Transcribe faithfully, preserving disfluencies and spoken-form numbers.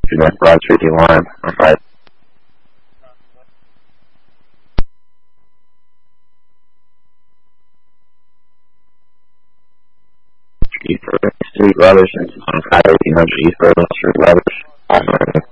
North Broad Street line on five. East Street, Leathers, on five eighteen hundred East Street, Leathers.